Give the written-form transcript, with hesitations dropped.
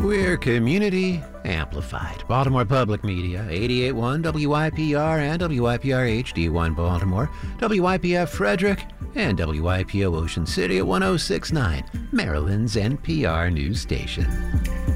We're community amplified. Baltimore Public Media, 88.1 WYPR and WYPR HD1 Baltimore, WYPF Frederick, and WYPO Ocean City at 106.9, Maryland's NPR news station.